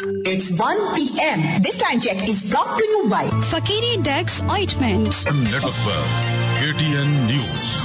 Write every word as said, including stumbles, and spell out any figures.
It's one p.m. This time check is brought to you by Fakiri Dex Ointment. Network पर K T N News.